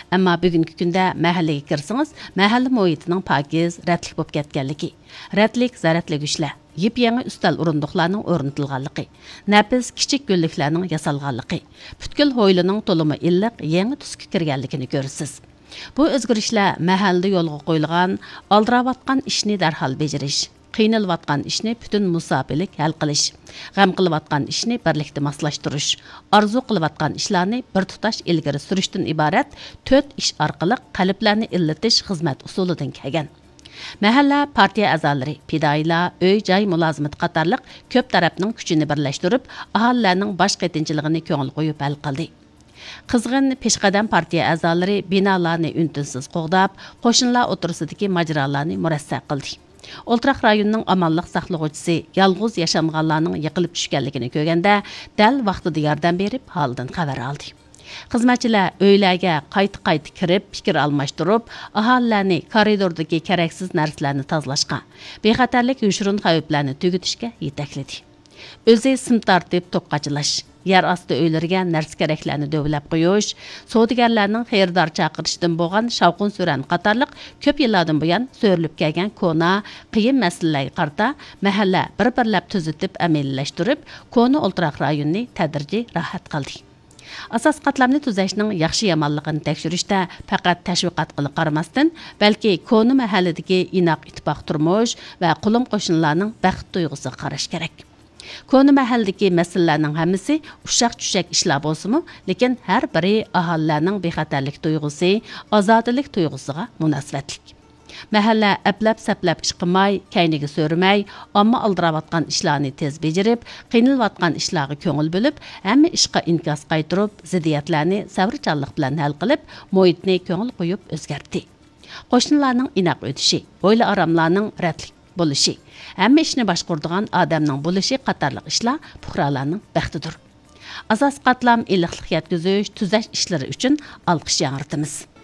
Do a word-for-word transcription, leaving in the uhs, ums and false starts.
Ammo bugungi kunda mahallaga kirsangiz, mahalla muhitining pokiz, rətlik bo'lib ketganligi, rətlik zaratligishlar, yip-yangi ustal o'rindiqlarning o'rnatilganligi, nafis kichik gulliklarning yasalganligi, butkul hovlining to'limi illiq, yangi tusga kirganligini ko'rasiz. Bu o'zgarishlar mahallada yo'lga qo'yilgan, oldirayotgan ishni darhol bajarish, qiynalayotgan ishni butun musofirlik hal qilish, g'am qilayotgan ishni birlikda moslashtirish, orzu qilayotgan ishlarni bir tutash ilgari surishdan iborat to'rt ish orqali qalblarni illatish xizmat usulidan kelgan. Mahalla partiya a'zolari, fidoyilar, uy-joy mulozimati qatorliq ko'p tarafning kuchini birlashtirib, aholilarning bosh qetinchiligini ko'ngil qo'yib hal qildi. Qizg'in peshqadam partiya a'zolari binolarni untinsiz qo'g'dab, qo'shinlar o'tirsidagi majrolarni murassaq qildi. O'ltiraq rayonning amonliq saqlag'uvchisi yolg'iz yashanganlarning yiqilib tushganligini ko'rganda, dal vaqtida yordam berib, holidan xabar oldi. Xizmatchilar uylarga qayta-qayta kirib, fikr almashtirib, aholilarni koridordagi keraksiz narsalarni tozalashga, bexatarlik yoshirin xavflarni tugutishga yetakladi. O'zi sim tartib to'pqachilash, yer osti uylariga narsa keraklarni dövlab qo'yish, savdogarlarning xaridor chaqirishidan bo'lgan shavqin suran qatorliq ko'p yillardan buyon so'rilib kelgan kona, qiyin masalalarga qarta mahalla bir-birlab tuzitib amaliyalashtirib, kona o'ltiraq rayonni tadrijiy rohat qildi. Asas qatlamni tuzashning yaxshi yomonligini tekshirishda faqat tashviqot qilib qaramasdan, balki kona mahalladagi inoq ittifoq turmush va qulum qo'shinlarning baxt tuyg'usiga qarash kerak. Konu mahalldagi masalalarning hammasi ushaq-tushak ishlar bo'lsa-mu, lekin har biri aholilarning bexatarlik tuyg'usi, ozodlik tuyg'usiga munosabatlik. Mahalla aplab-saplab ish qilmay, kayniga so'rimay, ammo aldirayotgan ishlarni tez bajarib, qiynalayotgan ishlarga ko'ngil bo'lib, hamma ishga inkos qaytirib, ziddiyatlarni sabrchanlik bilan hal qilib, muhitni ko'ngil qo'yib o'zgartdi. Qo'shnilarning inoq o'tishi, oila aramlarning ratlik bo'lishi, hamma ishni boshqaradigan odamning bo'lishi qatorliq ishlar fuqarolarning baxtidir. Asas qatlam iliqlik yetkazish, tuzash ishlari uchun olqish yangritamiz.